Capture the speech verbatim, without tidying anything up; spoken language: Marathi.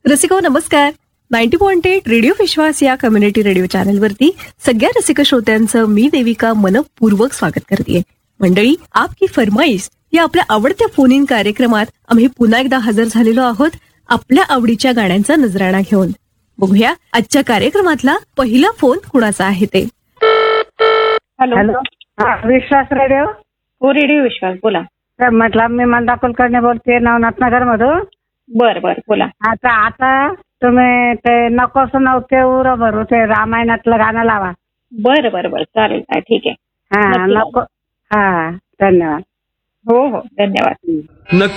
रसिको नमस्कार. नाईन्टी पॉइंट एट रेडिओ विश्वास या कम्युनिटी रेडिओ चॅनलवरती सगळ्या रसिक श्रोत्यांचं मी देविका मनपूर्वक स्वागत करते. मंडळी, आपकी फरमाईश या आपल्या आवडत्या फोन इन कार्यक्रमात आम्ही पुन्हा एकदा हजर झालेलो आहोत आपल्या आवडीच्या गाण्यांचा नजराणा घेऊन. बघूया आजच्या कार्यक्रमातला पहिला फोन कुणाचा आहे ते. हॅलो हॅलो हा विश्वास रेडिओ. हो, रेडिओ विश्वास बोला. तर म्हटलं मी मंदा कुलकर्णी बोलते नवनाथ नगर मधून. बर बर बोला. आता आता तुम्ही ते नकोस नव्हते उर भरू ते रामायणातलं गाणं लावा. बर बर बर चालेल काय ठीक आहे. हा नक्की लावू. नको. हा धन्यवाद. हो हो धन्यवाद. नक्की